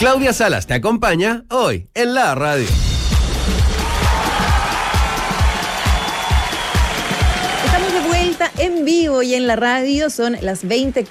Claudia Salas te acompaña hoy en la radio. Estamos de vuelta en vivo y en la radio, son las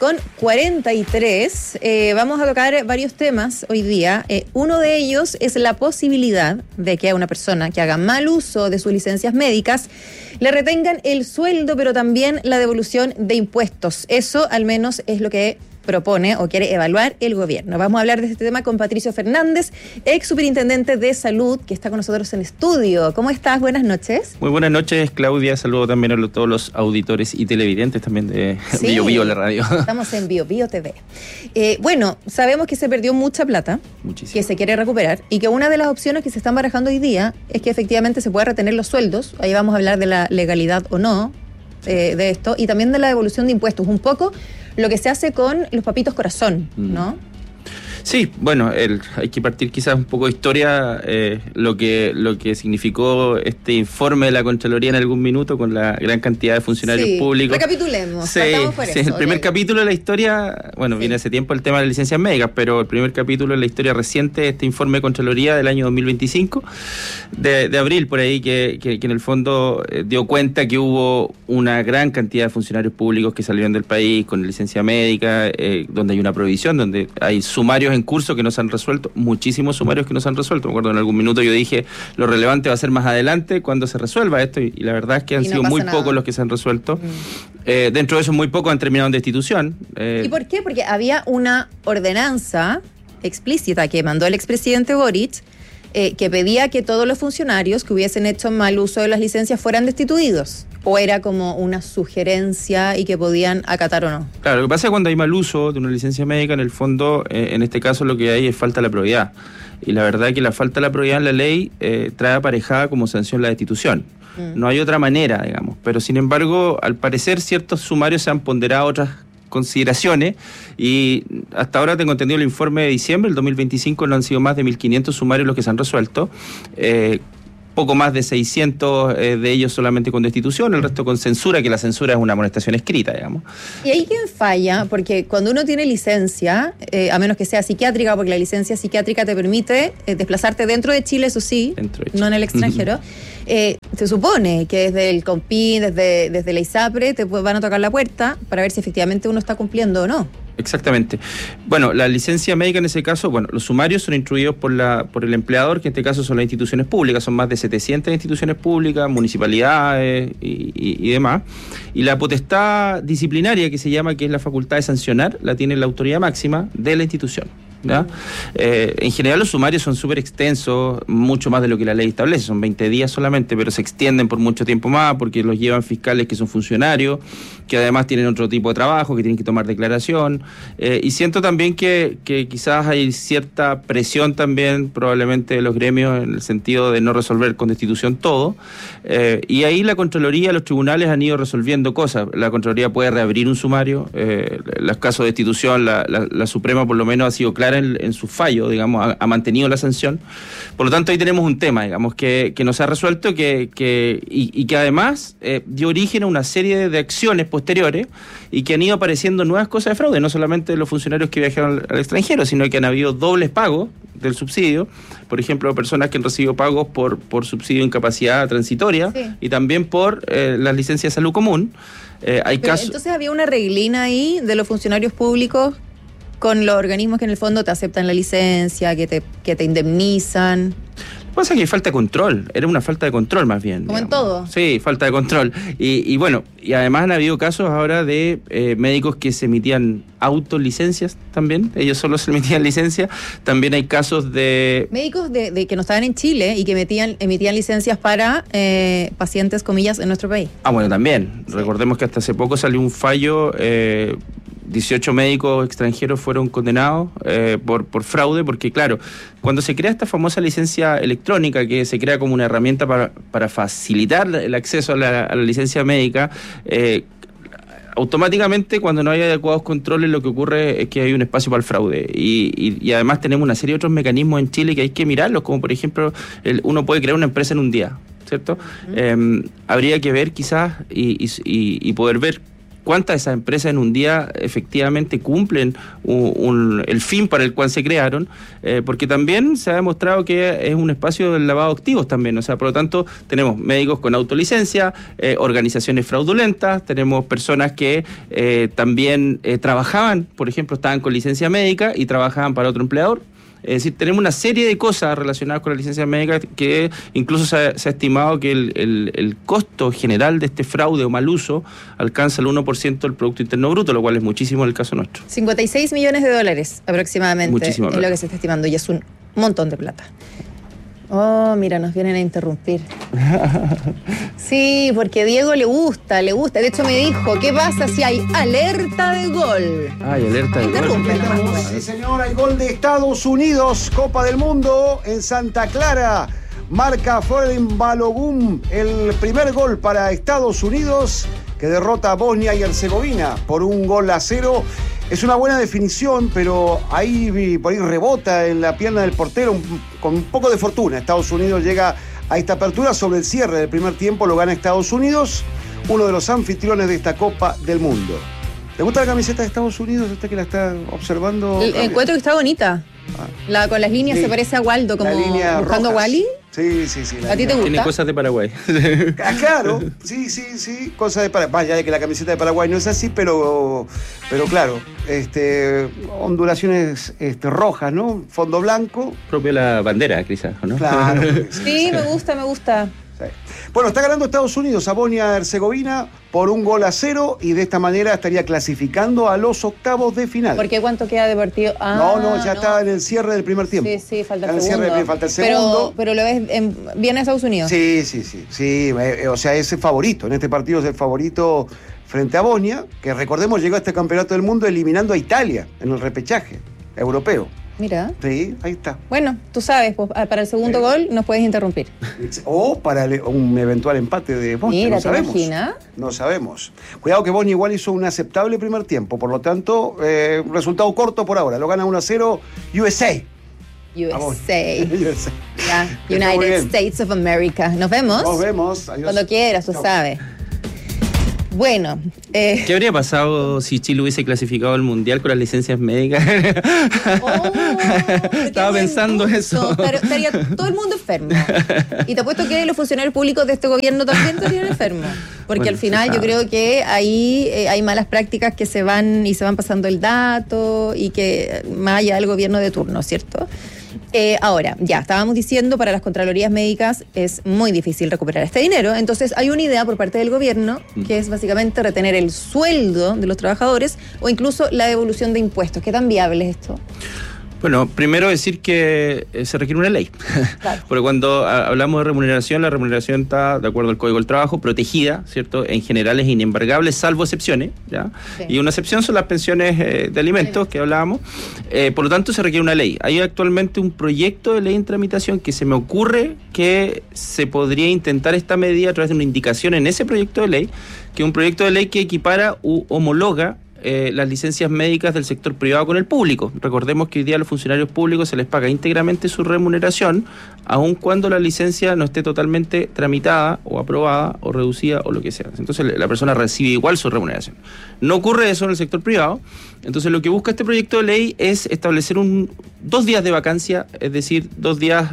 20:43. Vamos a tocar varios temas hoy día. Uno de ellos es la posibilidad de que a una persona que haga mal uso de sus licencias médicas le retengan el sueldo, pero también la devolución de impuestos. Eso al menos es lo que propone o quiere evaluar el gobierno. Vamos a hablar de este tema con Patricio Fernández, ex superintendente de salud, que está con nosotros en estudio. ¿Cómo estás? Buenas noches. Muy buenas noches, Claudia. Saludo también a todos los auditores y televidentes también de Bio Bio, la radio. Estamos en Bio Bio TV. Bueno, sabemos que se perdió mucha plata, muchísimo, que se quiere recuperar y que una de las opciones que se están barajando hoy día es que efectivamente se pueda retener los sueldos. Ahí vamos a hablar de la legalidad o no de esto y también de la devolución de impuestos. Un poco lo que se hace con los papitos corazón, ¿no? Sí, bueno, hay que partir quizás un poco de historia, lo que significó este informe de la Contraloría en algún minuto con la gran cantidad de funcionarios públicos. Recapitulemos, partamos por eso. El primer capítulo de la historia, bueno, viene hace tiempo el tema de las licencias médicas, pero el primer capítulo de la historia reciente de este informe de Contraloría del año 2025, de abril por ahí, que en el fondo dio cuenta que hubo una gran cantidad de funcionarios públicos que salieron del país con licencia médica, donde hay una prohibición, donde hay sumarios en curso que no se han resuelto, muchísimos sumarios que no se han resuelto. Me acuerdo en algún minuto yo dije, lo relevante va a ser más adelante cuando se resuelva esto, y la verdad es que han sido muy pocos los que se han resuelto. Dentro de esos muy pocos han terminado en destitución. ¿Y por qué? Porque había una ordenanza explícita que mandó el expresidente Boric, que pedía que todos los funcionarios que hubiesen hecho mal uso de las licencias fueran destituidos. ¿O era como una sugerencia y que podían acatar o no? Claro, lo que pasa es que cuando hay mal uso de una licencia médica, en el fondo, en este caso lo que hay es falta de la probidad. Y la verdad es que la falta de la probidad en la ley trae aparejada como sanción la destitución. No hay otra manera, digamos. Pero sin embargo, al parecer ciertos sumarios se han ponderado otras consideraciones y hasta ahora tengo entendido el informe de diciembre del 2025 no han sido más de 1.500 sumarios los que se han resuelto, poco más de 600 de ellos solamente con destitución, el resto con censura, que la censura es una amonestación escrita, digamos. ¿Y ahí quién falla? Porque cuando uno tiene licencia, a menos que sea psiquiátrica, porque la licencia psiquiátrica te permite desplazarte dentro de Chile, eso sí, no en el extranjero, se supone que desde el COMPIN, desde la ISAPRE, te van a tocar la puerta para ver si efectivamente uno está cumpliendo o no. Exactamente. Bueno, la licencia médica en ese caso, bueno, los sumarios son instruidos por el empleador, que en este caso son las instituciones públicas, son más de 700 instituciones públicas, municipalidades y demás. Y la potestad disciplinaria que se llama, que es la facultad de sancionar, la tiene la autoridad máxima de la institución, ¿ya? En general los sumarios son súper extensos, mucho más de lo que la ley establece, son 20 días solamente, pero se extienden por mucho tiempo más porque los llevan fiscales que son funcionarios, que además tienen otro tipo de trabajo, que tienen que tomar declaración, y siento también que quizás hay cierta presión también probablemente de los gremios en el sentido de no resolver con destitución todo, y ahí la Contraloría, los tribunales han ido resolviendo cosas. La Contraloría puede reabrir un sumario, los casos de destitución, la Suprema por lo menos ha sido clara en su fallo, digamos, ha mantenido la sanción. Por lo tanto, ahí tenemos un tema, digamos, que no se ha resuelto y que además dio origen a una serie de acciones posteriores y que han ido apareciendo nuevas cosas de fraude, no solamente los funcionarios que viajaron al extranjero, sino que han habido dobles pagos del subsidio, por ejemplo, personas que han recibido pagos por subsidio de incapacidad transitoria, y también por las licencias de salud común. Entonces había una reglina ahí de los funcionarios públicos con los organismos que en el fondo te aceptan la licencia, que te indemnizan. Lo que pasa es que hay falta de control, era una falta de control más bien. Como digamos. En todo. Sí, falta de control. Y bueno, y además han habido casos ahora de médicos que se emitían autolicencias también, ellos solo se emitían licencia. También hay casos de médicos de que no estaban en Chile y que emitían licencias para pacientes, comillas, en nuestro país. Bueno, también. Sí. Recordemos que hasta hace poco salió un fallo, 18 médicos extranjeros fueron condenados por fraude, porque claro, cuando se crea esta famosa licencia electrónica, que se crea como una herramienta para facilitar el acceso a la licencia médica, automáticamente cuando no hay adecuados controles lo que ocurre es que hay un espacio para el fraude y además tenemos una serie de otros mecanismos en Chile que hay que mirarlos, como por ejemplo uno puede crear una empresa en un día, ¿cierto? Habría que ver quizás y poder ver cuántas de esas empresas en un día efectivamente cumplen el fin para el cual se crearon, porque también se ha demostrado que es un espacio del lavado de activos también, o sea, por lo tanto tenemos médicos con autolicencia, organizaciones fraudulentas, tenemos personas que también trabajaban, por ejemplo, estaban con licencia médica y trabajaban para otro empleador. Es decir, tenemos una serie de cosas relacionadas con la licencia médica que incluso se ha estimado que el costo general de este fraude o mal uso alcanza el 1% del Producto Interno Bruto, lo cual es muchísimo en el caso nuestro. 56 millones de dólares aproximadamente Muchísimo es lo que se está estimando y es un montón de plata. Oh, mira, nos vienen a interrumpir. Sí, porque Diego le gusta. De hecho, me dijo, ¿qué pasa si hay alerta de gol? Ay, alerta de gol. Interrumpe nomás. Sí, señor, hay gol de Estados Unidos, Copa del Mundo en Santa Clara. Marca Florin Balogun el primer gol para Estados Unidos, que derrota a Bosnia y Herzegovina por 1-0. Es una buena definición, pero ahí por ahí rebota en la pierna del portero con un poco de fortuna. Estados Unidos llega a esta apertura sobre el cierre del primer tiempo, lo gana Estados Unidos, uno de los anfitriones de esta Copa del Mundo. ¿Le gusta la camiseta de Estados Unidos? ¿Usted que la está observando? Encuentro que está bonita. Con las líneas Sí. Se parece a Waldo, como buscando a rojas. Wally. Sí. ¿A ti te gusta? Tiene cosas de Paraguay. Claro, sí, cosas de Paraguay. Vaya de que la camiseta de Paraguay no es así, pero claro, ondulaciones rojas, ¿no? Fondo blanco. Propio de la bandera, quizás, ¿no? Claro. Sí, me gusta. Sí. Bueno, está ganando Estados Unidos a Bosnia-Herzegovina por 1-0 y de esta manera estaría clasificando a los octavos de final. ¿Por qué cuánto queda de partido? Ya está en el cierre del primer tiempo. Sí, falta Está el en segundo. falta el segundo. Pero lo ves bien a Estados Unidos. Sí, o sea, es el favorito. En este partido es el favorito frente a Bosnia, que recordemos llegó a este campeonato del mundo eliminando a Italia en el repechaje europeo. Mira. Sí, ahí está. Bueno, tú sabes, pues, para el segundo gol nos puedes interrumpir. O para un eventual empate de Bosnia. Mira, no sabemos. ¿te imaginas? No sabemos. Cuidado que Bosnia igual hizo un aceptable primer tiempo, por lo tanto, resultado corto por ahora. Lo gana 1-0 USA. USA. Ya, Que esté muy United bien. States of America. Nos vemos. Nos vemos. Adiós. Cuando quieras, tú Chao. sabes. Bueno, ¿Qué habría pasado si Chile hubiese clasificado al Mundial con las licencias médicas? Estaba pensando eso. Estaría todo el mundo enfermo. Y te apuesto que los funcionarios públicos de este gobierno también estarían enfermos. Porque Bueno, al final yo creo que ahí hay malas prácticas que se van pasando el dato y que más allá del gobierno de turno, ¿cierto? Ahora, ya estábamos diciendo, para las contralorías médicas es muy difícil recuperar este dinero. Entonces hay una idea por parte del gobierno que es básicamente retener el sueldo de los trabajadores o incluso la devolución de impuestos. ¿Qué tan viable es esto? Bueno, primero decir que se requiere una ley. Claro. Porque cuando hablamos de remuneración, la remuneración está, de acuerdo al Código del Trabajo, protegida, ¿cierto? En general es inembargable, salvo excepciones, ¿ya? Sí. Y una excepción son las pensiones de alimentos que hablábamos. Por lo tanto, se requiere una ley. Hay actualmente un proyecto de ley en tramitación que se me ocurre que se podría intentar esta medida a través de una indicación en ese proyecto de ley, que es un proyecto de ley que equipara u homologa las licencias médicas del sector privado con el público. Recordemos que hoy día a los funcionarios públicos se les paga íntegramente su remuneración, aun cuando la licencia no esté totalmente tramitada o aprobada o reducida o lo que sea. Entonces la persona recibe igual su remuneración. No ocurre eso en el sector privado. Entonces lo que busca este proyecto de ley es establecer 2 días de vacancia, es decir, 2 días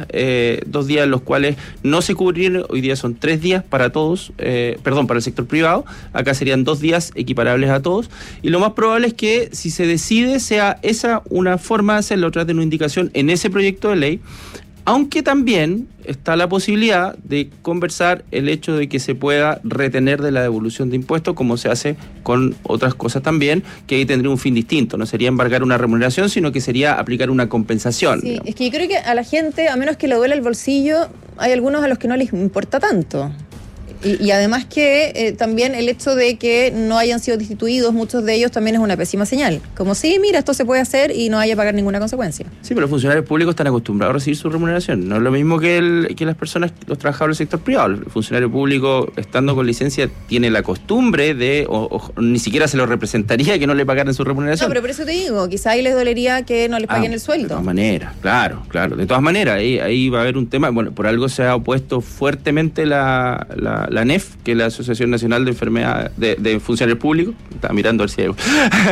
en los cuales no se cubrirían. Hoy día son 3 días para todos, para el sector privado. Acá serían 2 días equiparables a todos. Y lo más probable es que si se decide sea esa una forma de hacerlo, a través de una indicación en ese proyecto de ley, aunque también está la posibilidad de conversar el hecho de que se pueda retener de la devolución de impuestos, como se hace con otras cosas también, que ahí tendría un fin distinto. No sería embargar una remuneración, sino que sería aplicar una compensación. Sí, digamos. es que yo creo que a la gente, a menos que le duele el bolsillo, hay algunos a los que no les importa tanto. Y además que también el hecho de que no hayan sido destituidos, muchos de ellos también es una pésima señal. Como sí, mira, esto se puede hacer y no haya que pagar ninguna consecuencia. Sí, pero los funcionarios públicos están acostumbrados a recibir su remuneración. No es lo mismo que las personas, los trabajadores del sector privado. El funcionario público, estando con licencia, tiene la costumbre de, o ni siquiera se lo representaría que no le pagaran su remuneración. No, pero por eso te digo, quizá ahí les dolería que no les paguen el sueldo. De todas maneras, claro. De todas maneras, ahí va a haber un tema. Bueno, por algo se ha opuesto fuertemente la la ANEF, que es la Asociación Nacional de Enfermedades de Funcionarios Públicos. Estaba mirando a ver si hay algo.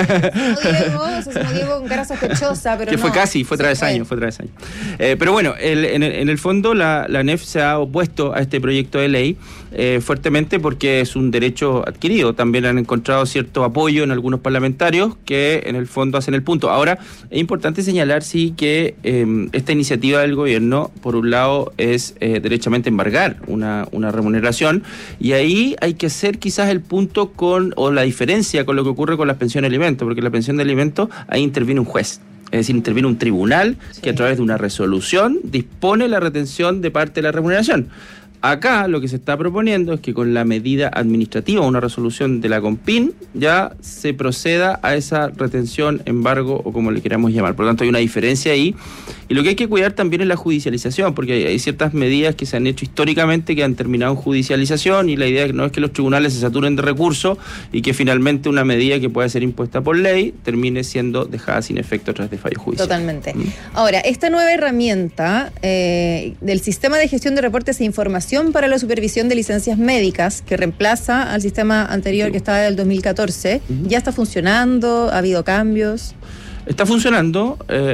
Diego con cara sospechosa, pero que no. fue casi, fue travesaño. Pero bueno, en el fondo la ANEF se ha opuesto a este proyecto de ley fuertemente porque es un derecho adquirido. También han encontrado cierto apoyo en algunos parlamentarios que en el fondo hacen el punto. Ahora, es importante señalar, sí, que esta iniciativa del gobierno, por un lado, es derechamente embargar una remuneración, y ahí hay que hacer quizás el punto o la diferencia con lo que ocurre con las pensiones de alimentos, porque la pensión de alimentos, ahí interviene un juez. Es decir, interviene un tribunal que a través de una resolución dispone la retención de parte de la remuneración. Acá lo que se está proponiendo es que con la medida administrativa, una resolución de la CONPIN, ya se proceda a esa retención, embargo o como le queramos llamar. Por lo tanto, hay una diferencia ahí. Y lo que hay que cuidar también es la judicialización, porque hay ciertas medidas que se han hecho históricamente que han terminado en judicialización, y la idea no es que los tribunales se saturen de recursos y que finalmente una medida que pueda ser impuesta por ley termine siendo dejada sin efecto a través de fallo judicial. Totalmente. Ahora, esta nueva herramienta del sistema de gestión de reportes e información para la supervisión de licencias médicas, que reemplaza al sistema anterior que estaba del 2014, ¿ya está funcionando? ¿Ha habido cambios? Está funcionando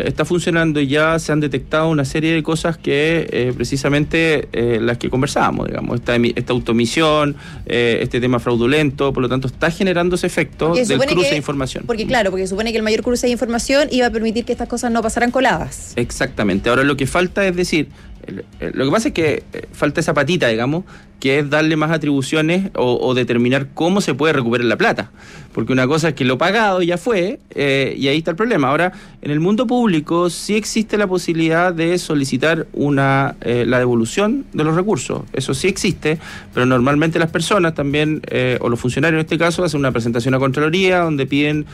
y ya se han detectado una serie de cosas que precisamente las que conversábamos, digamos, esta automisión, este tema fraudulento, por lo tanto está generando ese efecto del cruce de información. Porque supone que el mayor cruce de información iba a permitir que estas cosas no pasaran coladas. Exactamente. Ahora lo que falta es decir, lo que pasa es que falta esa patita, digamos, que es darle más atribuciones o determinar cómo se puede recuperar la plata. Porque una cosa es que lo pagado ya fue, y ahí está el problema. Ahora, en el mundo público sí existe la posibilidad de solicitar la devolución de los recursos. Eso sí existe, pero normalmente las personas también, o los funcionarios en este caso, hacen una presentación a Contraloría donde piden,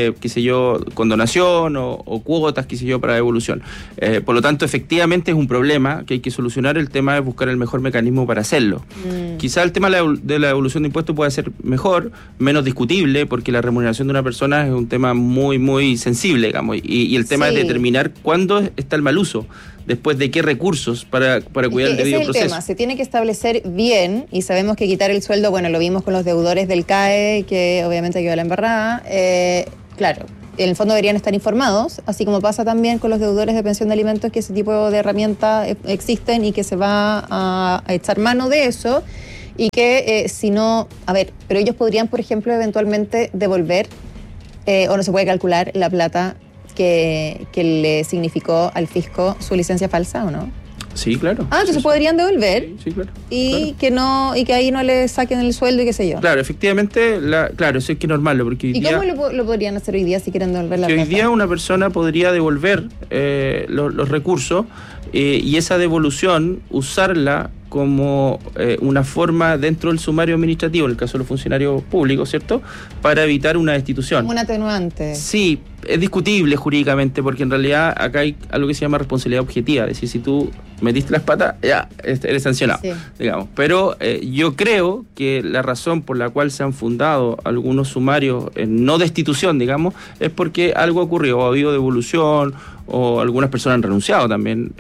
condonación o cuotas, para devolución. Por lo tanto, efectivamente es un problema que hay que solucionar. El tema es buscar el mejor mecanismo para hacerlo. Quizá el tema de la devolución de impuestos pueda ser mejor, menos discutible, porque la remuneración de una persona es un tema muy, muy sensible, digamos, y el tema es determinar cuándo está el mal uso, después de qué recursos para cuidar el debido proceso. Tema. Se tiene que establecer bien, y sabemos que quitar el sueldo, bueno, lo vimos con los deudores del CAE, que obviamente quedó la embarrada. Claro, en el fondo deberían estar informados, así como pasa también con los deudores de pensión de alimentos, que ese tipo de herramientas existen y que se va a echar mano de eso, y que si no, pero ellos podrían, por ejemplo, eventualmente devolver, o no se puede calcular la plata que le significó al fisco su licencia falsa, ¿o no? Sí, claro. Entonces podrían devolver. Sí, claro. Y claro. que ahí no le saquen el sueldo y qué sé yo. Claro, efectivamente, eso hay que normarlo, porque hoy día... ¿Cómo lo podrían hacer hoy día si quieren devolver la plata? Hoy día una persona podría devolver los recursos, y esa devolución usarla como una forma dentro del sumario administrativo, en el caso de los funcionarios públicos, ¿cierto?, para evitar una destitución. Como un atenuante. Sí, es discutible jurídicamente, porque en realidad acá hay algo que se llama responsabilidad objetiva, es decir, si tú metiste las patas, ya eres sancionado, digamos. Pero yo creo que la razón por la cual se han fundado algunos sumarios en no destitución, digamos, es porque algo ocurrió, o ha habido devolución, o algunas personas han renunciado también,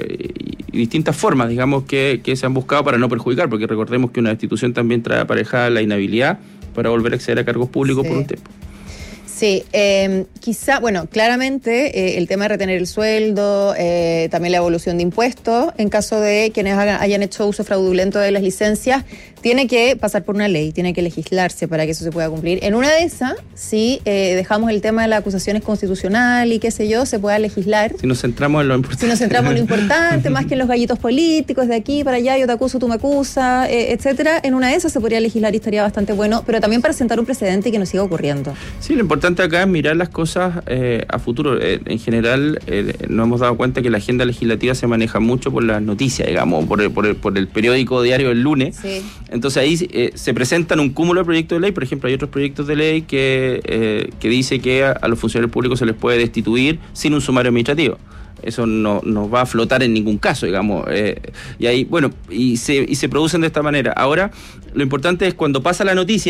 y distintas formas, digamos, que se han buscado para no perjudicar, porque recordemos que una destitución también trae aparejada la inhabilidad para volver a acceder a cargos públicos por un tiempo. Sí, quizá, claramente el tema de retener el sueldo, también la evolución de impuestos, en caso de quienes hayan hecho uso fraudulento de las licencias, tiene que pasar por una ley, tiene que legislarse para que eso se pueda cumplir. En una de esas, si dejamos el tema de las acusaciones constitucional y qué sé yo, se pueda legislar. Si nos centramos en lo importante. Más que en los gallitos políticos de aquí para allá, yo te acuso, tú me acusas, etcétera. En una de esas se podría legislar y estaría bastante bueno, pero también para sentar un precedente y que no siga ocurriendo. Sí, lo importante acá es mirar las cosas a futuro. En general, nos hemos dado cuenta que la agenda legislativa se maneja mucho por las noticias, digamos, por el periódico diario del lunes. Sí. Entonces ahí se presentan un cúmulo de proyectos de ley. Por ejemplo, hay otros proyectos de ley que dice que a los funcionarios públicos se les puede destituir sin un sumario administrativo. Eso no va a flotar en ningún caso, digamos. Y ahí, y se producen de esta manera. Ahora, lo importante es cuando pasa la noticia,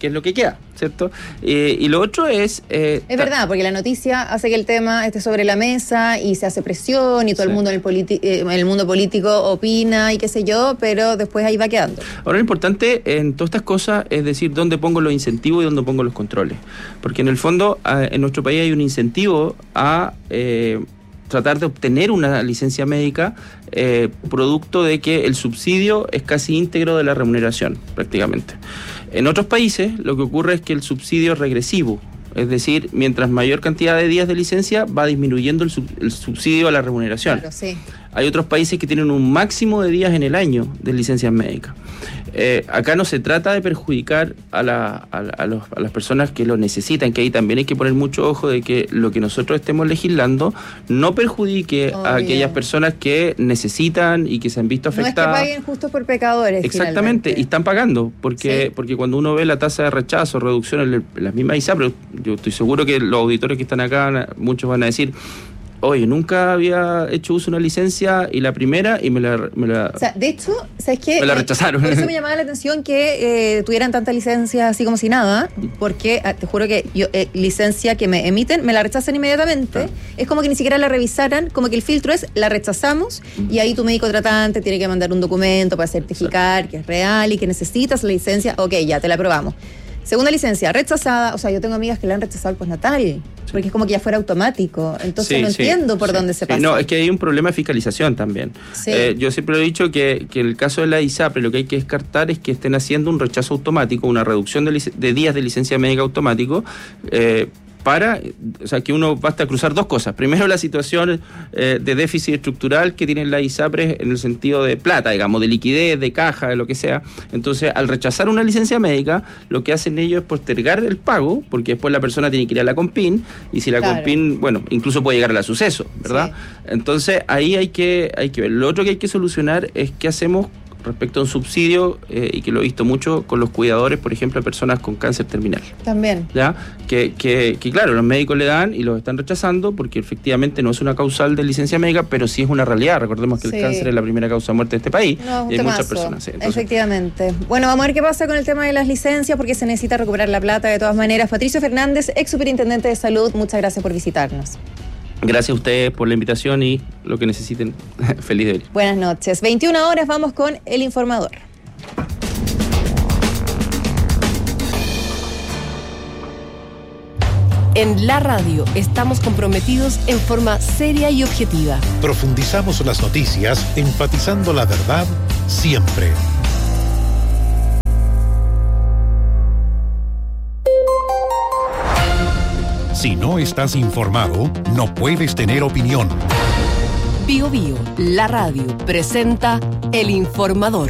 qué es lo que queda, ¿cierto? Y lo otro es... es verdad, porque la noticia hace que el tema esté sobre la mesa y se hace presión y todo el mundo en el mundo político opina y qué sé yo, pero después ahí va quedando. Ahora, lo importante en todas estas cosas es decir dónde pongo los incentivos y dónde pongo los controles. Porque en el fondo, en nuestro país hay un incentivo a... tratar de obtener una licencia médica producto de que el subsidio es casi íntegro de la remuneración, prácticamente. En otros países lo que ocurre es que el subsidio es regresivo, es decir, mientras mayor cantidad de días de licencia va disminuyendo el subsidio a la remuneración. Claro, sí. Hay otros países que tienen un máximo de días en el año de licencias médicas. Acá no se trata de perjudicar a las personas que lo necesitan, que ahí también hay que poner mucho ojo de que lo que nosotros estemos legislando no perjudique a aquellas personas que necesitan y que se han visto afectadas. No es que paguen justos por pecadores. Exactamente, finalmente. y están pagando, porque cuando uno ve la tasa de rechazo, reducción en las mismas ISAPRES, yo estoy seguro que los auditores que están acá, muchos van a decir... Oye, nunca había hecho uso de una licencia y la primera y me la o sea, de hecho, ¿sabes qué? Me la rechazaron. Por eso me llamaba la atención que tuvieran tantas licencias así como si nada, porque te juro que yo, licencia que me emiten, me la rechazan inmediatamente. Es como que ni siquiera la revisaran, como que el filtro es, la rechazamos y ahí tu médico tratante tiene que mandar un documento para certificar que es real y que necesitas la licencia. Ok, ya, te la aprobamos. Segunda licencia, rechazada. O sea, yo tengo amigas que la han rechazado al postnatal, porque es como que ya fuera automático. Entonces no entiendo por dónde se pasa. No, es que hay un problema de fiscalización también. Yo siempre he dicho que en el caso de la ISAPRE lo que hay que descartar es que estén haciendo un rechazo automático, una reducción de días de licencia médica automático, o sea, que uno basta cruzar dos cosas. Primero, la situación de déficit estructural que tienen las ISAPRES en el sentido de plata, digamos, de liquidez, de caja, de lo que sea. Entonces, al rechazar una licencia médica, lo que hacen ellos es postergar el pago, porque después la persona tiene que ir a la CONPIN, y si la CONPIN, bueno, incluso puede llegar a la suceso, ¿verdad? Sí. Entonces, ahí hay que ver. Lo otro que hay que solucionar es qué hacemos respecto a un subsidio, y que lo he visto mucho con los cuidadores, por ejemplo, de personas con cáncer terminal. También. ¿Ya? Que claro, los médicos le dan y los están rechazando porque efectivamente no es una causal de licencia médica, pero sí es una realidad. Recordemos que el cáncer es la primera causa de muerte de este país. No, y hay muchas personas. Sí, entonces... Efectivamente. Bueno, vamos a ver qué pasa con el tema de las licencias, porque se necesita recuperar la plata de todas maneras. Patricio Fernández, ex superintendente de salud, muchas gracias por visitarnos. Gracias a ustedes por la invitación y lo que necesiten. Feliz de ver. Buenas noches. 21 horas, vamos con El Informador. En la radio estamos comprometidos en forma seria y objetiva. Profundizamos las noticias, enfatizando la verdad siempre. Si no estás informado, no puedes tener opinión. Bio Bio, la radio, presenta El Informador.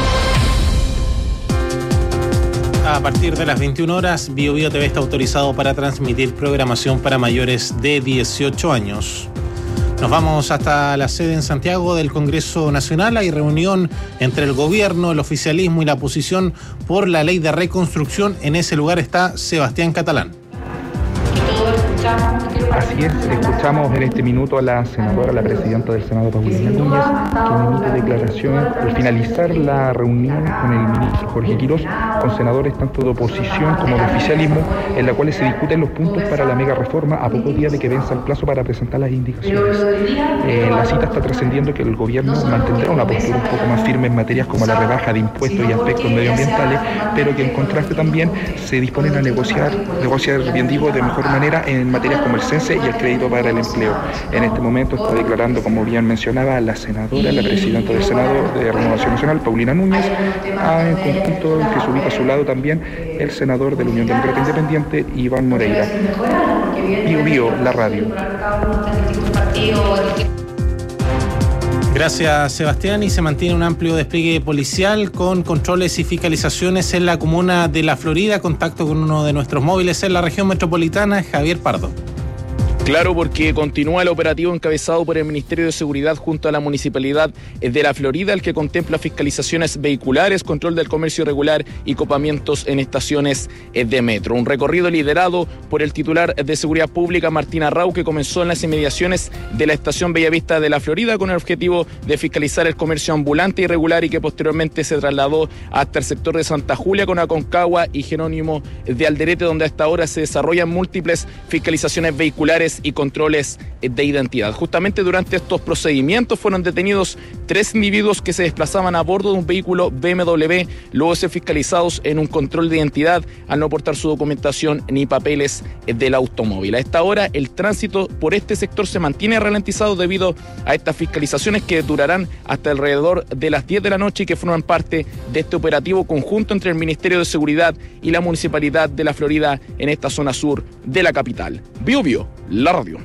A partir de las 21 horas, Bio Bio TV está autorizado para transmitir programación para mayores de 18 años. Nos vamos hasta la sede en Santiago del Congreso Nacional. Hay reunión entre el gobierno, el oficialismo y la oposición por la ley de reconstrucción. En ese lugar está Sebastián Catalán. Así es, escuchamos en este minuto a la senadora, la presidenta del Senado, Paulina Núñez, quien emite declaraciones al finalizar la reunión con el ministro Jorge Quirós, con senadores tanto de oposición como de oficialismo, en la cual se discuten los puntos para la mega reforma a pocos días de que venza el plazo para presentar las indicaciones. La cita está trascendiendo que el gobierno mantendrá una postura un poco más firme en materias como la rebaja de impuestos y aspectos medioambientales, pero que en contraste también se disponen a negociar bien digo, de mejor manera en materias como el CENSE y el crédito para el empleo. En este momento está declarando, como bien mencionaba, la senadora, la presidenta del Senado de Renovación Nacional, Paulina Núñez, en conjunto que se ubica a su lado también el senador de la Unión Demócrata Independiente, Iván Moreira. Bio Bio, la radio. Gracias, Sebastián. Y se mantiene un amplio despliegue policial con controles y fiscalizaciones en la comuna de La Florida. Contacto con uno de nuestros móviles en la región metropolitana, Javier Pardo. Claro, porque continúa el operativo encabezado por el Ministerio de Seguridad junto a la Municipalidad de La Florida, el que contempla fiscalizaciones vehiculares, control del comercio irregular y copamientos en estaciones de metro. Un recorrido liderado por el titular de Seguridad Pública, Martín Arrau, que comenzó en las inmediaciones de la estación Bellavista de La Florida con el objetivo de fiscalizar el comercio ambulante irregular y que posteriormente se trasladó hasta el sector de Santa Julia con Aconcagua y Jerónimo de Alderete, donde hasta ahora se desarrollan múltiples fiscalizaciones vehiculares y controles de identidad. Justamente durante estos procedimientos fueron detenidos 3 individuos que se desplazaban a bordo de un vehículo BMW, luego de ser fiscalizados en un control de identidad al no portar su documentación ni papeles del automóvil. A esta hora el tránsito por este sector se mantiene ralentizado debido a estas fiscalizaciones que durarán hasta alrededor de las 10 de la noche y que forman parte de este operativo conjunto entre el Ministerio de Seguridad y la Municipalidad de La Florida en esta zona sur de la capital. Bio Bio, la radio.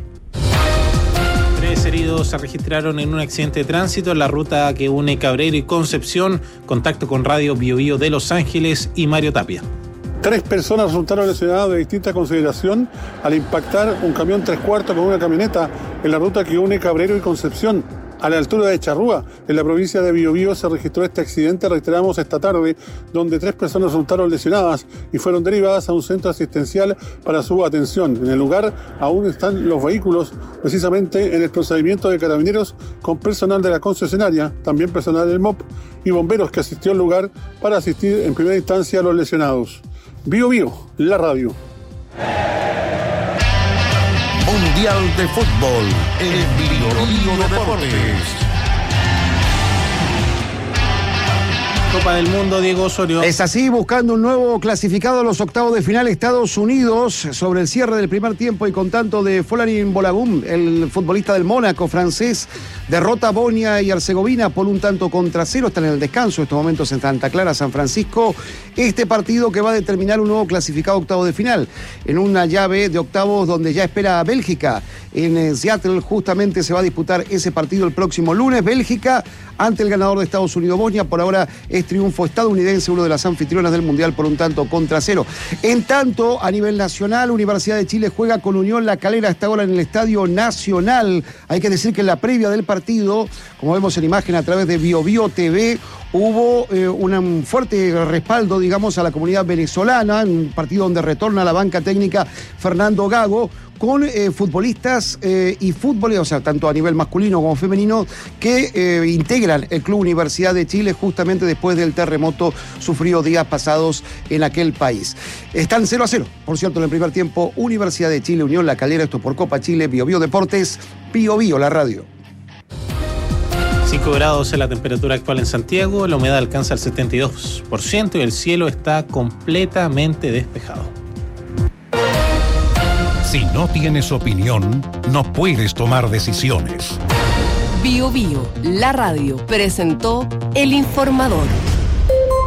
3 heridos se registraron en un accidente de tránsito en la ruta que une Cabrero y Concepción. Contacto con Radio Bio Bio de Los Ángeles y Mario Tapia. 3 personas resultaron lesionadas de distinta consideración al impactar un camión 3/4 con una camioneta en la ruta que une Cabrero y Concepción. A la altura de Charrúa, en la provincia de Biobío, se registró este accidente, reiteramos, esta tarde, donde 3 personas resultaron lesionadas y fueron derivadas a un centro asistencial para su atención. En el lugar aún están los vehículos, precisamente en el procedimiento de carabineros con personal de la concesionaria, también personal del MOP y bomberos que asistió al lugar para asistir en primera instancia a los lesionados. Biobío, la radio. Mundial de Fútbol en Bio Bio Deportes. Copa del Mundo, Diego Osorio. Es así, buscando un nuevo clasificado a los octavos de final, Estados Unidos, sobre el cierre del primer tiempo y con tanto de Folarin Balogun, el futbolista del Mónaco francés, derrota a Bosnia y Herzegovina por un tanto contra 0, están en el descanso en estos momentos en Santa Clara, San Francisco, este partido que va a determinar un nuevo clasificado a octavos de final, en una llave de octavos donde ya espera a Bélgica, en Seattle justamente se va a disputar ese partido el próximo lunes, Bélgica ante el ganador de Estados Unidos-Bosnia, por ahora es triunfo estadounidense, uno de las anfitrionas del Mundial por un tanto contra 0. En tanto, a nivel nacional, Universidad de Chile juega con Unión La Calera hasta ahora en el Estadio Nacional. Hay que decir que en la previa del partido, como vemos en imagen a través de Bio Bio TV, hubo un fuerte respaldo, digamos, a la comunidad venezolana, en un partido donde retorna a la banca técnica Fernando Gago, con futbolistas y fútbol, o sea, tanto a nivel masculino como femenino, que integran el Club Universidad de Chile justamente después del terremoto sufrido días pasados en aquel país. Están 0-0, por cierto, en el primer tiempo, Universidad de Chile, Unión La Calera, esto por Copa Chile, Bio Bio Deportes, Bio Bio, la radio. 5 grados es la temperatura actual en Santiago, la humedad alcanza el 72% y el cielo está completamente despejado. Si no tienes opinión, no puedes tomar decisiones. Bio Bio, la radio, presentó El Informador.